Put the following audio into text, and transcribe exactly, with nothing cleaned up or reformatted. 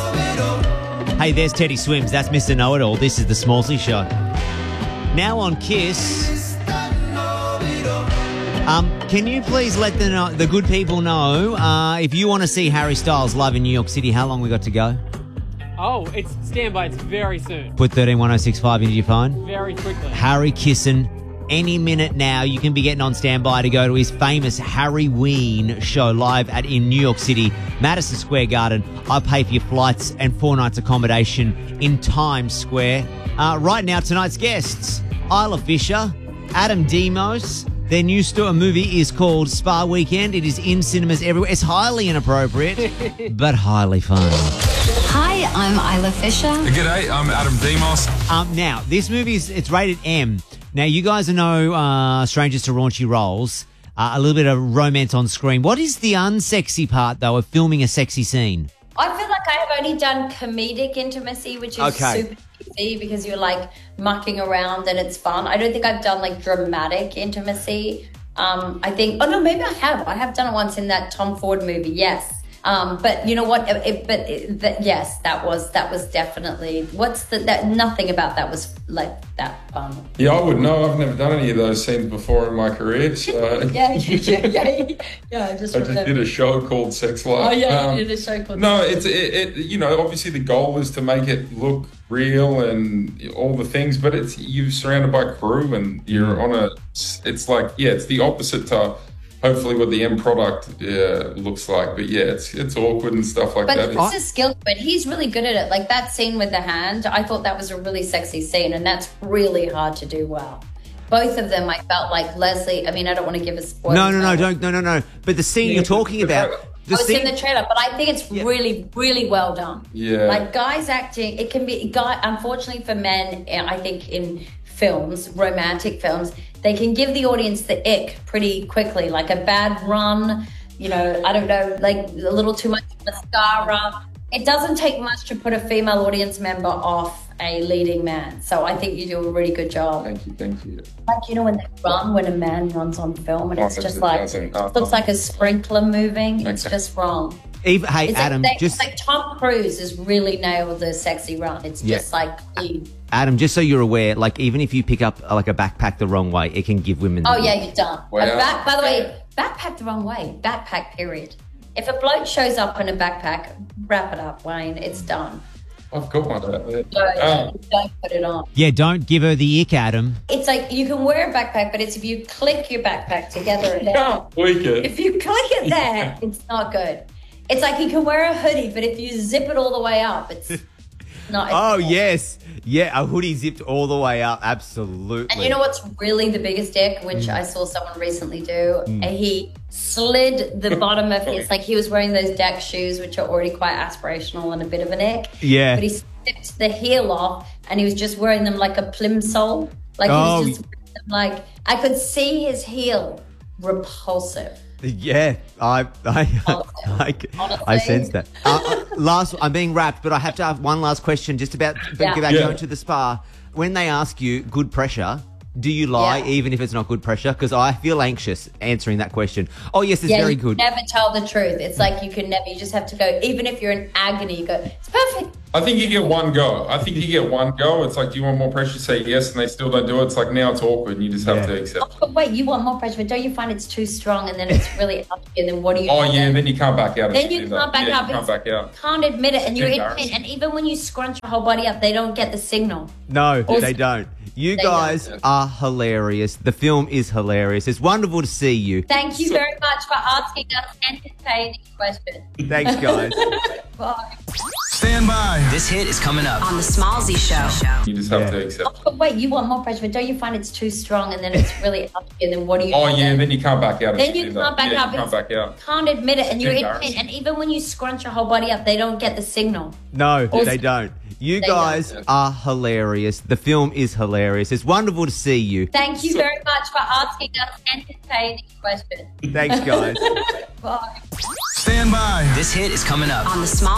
Hey, there's Teddy Swims. That's Mister Know-It-All. This is The Smallsy Show. Now on Kiss. Um, can you please let the, know, the good people know uh, if you want to see Harry Styles live in New York City, how long we got to go? Oh, it's standby. It's very soon. Put thirteen one oh six five into your phone. Very quickly. Harry Kissin. Any minute now, you can be getting on standby to go to his famous Harry Ween show live at in New York City, Madison Square Garden. I pay for your flights and four nights accommodation in Times Square. Uh, right now, tonight's guests, Isla Fisher, Adam Demos. Their new store movie is called Spa Weekend. It is in cinemas everywhere. It's highly inappropriate, but highly fun. Hi, I'm Isla Fisher. G'day, I'm Adam Demos. Um, now, this movie is it's rated M. Now, you guys know uh, Strangers to Raunchy Roles, uh, a little bit of romance on screen. What is the unsexy part, though, of filming a sexy scene? I feel like I have only done comedic intimacy, which is Okay. super easy because you're like mucking around and it's fun. I don't think I've done like dramatic intimacy. Um, I think, oh no, maybe I have. I have done it once in that Tom Ford movie, yes. Um, but you know what? It, it, but it, that, yes, that was that was definitely. What's the that? Nothing about that was like that fun. Yeah, I would know. I've never done any of those scenes before in my career. So yeah, yeah, yeah, yeah. I just, I just did a show called Sex Life. Oh yeah, Um, you did a show called. No, it's it, it. You know, obviously the goal is to make it look real and all the things, but it's you're surrounded by crew and you're on a. It's like yeah, it's the opposite to. Hopefully what the end product uh, looks like. But yeah, it's it's awkward and stuff like but that. But it's a skill, but he's really good at it. Like that scene with the hand, I thought that was a really sexy scene, and that's really hard to do well. Both of them, I felt like Leslie, I mean, I don't want to give a spoiler. No, no, no, don't, no, no, no. But the scene Yeah, you're talking the about... trailer. The I was scene, in the trailer, but I think it's Yeah. really, really well done. Yeah. Like guys acting, it can be, guy. unfortunately for men, I think in films, romantic films, they can give the audience the ick pretty quickly, like a bad run, you know, I don't know, like a little too much mascara. It doesn't take much to put a female audience member off a leading man. So I think you do a really good job. Thank you, thank you. Like, you know, when they run, when a man runs on film and Oh, it's it just like, doesn't. it Oh, looks like a sprinkler moving. It's Okay. just wrong. even, hey, It's Adam, like, they, just... it's like Tom Cruise has really nailed the sexy run. It's Yeah. just like clean. Adam, just so you're aware, like, even if you pick up, uh, like, a backpack the wrong way, it can give women... Oh the- yeah, you're done. Wow. A back, by the way, backpack the wrong way. Backpack, period. If a bloke shows up in a backpack, wrap it up, Wayne. It's done. I've got one of that. Don't, Um, don't put it on. Yeah, don't give her the ick, Adam. It's like you can wear a backpack, but it's if you click your backpack together and down. tweak it. If you click it there, it's not good. It's like you can wear a hoodie, but if you zip it all the way up, it's not. Oh, yes. Yeah, a hoodie zipped all the way up. Absolutely. And you know what's really the biggest dick, which Mm. I saw someone recently do? Uh, He slid the bottom of his, like he was wearing those deck shoes, which are already quite aspirational and a bit of an ick. Yeah. But he slipped the heel off and he was just wearing them like a plimsoll. Like Oh, he was just wearing them like, I could see his heel. Repulsive. Yeah, I I I, I, I sense that. Uh, uh, last, I'm being wrapped, but I have to have one last question just about, Yeah. about Yeah. going to the spa. When they ask you good pressure, do you lie Yeah. even if it's not good pressure? Because I feel anxious answering that question. Oh, yes, it's Yeah, very you good. never tell the truth. It's like you can never, you just have to go, even if you're in agony, you go, it's perfect. I think you get one go. I think you get one go. It's like, do you want more pressure? Say yes, and they still don't do it. It's like now it's awkward, and you just have Yeah. to accept. Oh, but wait, you want more pressure, but don't you find it's too strong and then it's really up to you? And then what do you Oh do yeah, then? then you can't back out. if Then you do can't that. back yeah, out. You can't back out. Can't admit it, and you're in embarrassing. pain. And even when you scrunch your whole body up, they don't get the signal. No, Or- they don't. You They guys don't. are hilarious. The film is hilarious. It's wonderful to see you. Thank you very much for asking us entertaining questions. Thanks, guys. Bye. Stand by. This hit is coming up. On the Smallsy Show. You just have Yeah. to accept. Oh, but wait, you want more pressure, but don't you find it's too strong and then it's really up to you? And then what do you Oh do yeah, then? then you can't back out. if Then you do can't that. back yeah, out. You can't back out. Can't admit it, and you're in pain. embarrassing. And even when you scrunch your whole body up, they don't get the signal. No, Or- they don't. You They guys don't. are hilarious. The film is hilarious. It's wonderful to see you. Thank you very much for asking us entertaining questions. Thanks, guys. Bye. Stand by. This hit is coming up. On the Small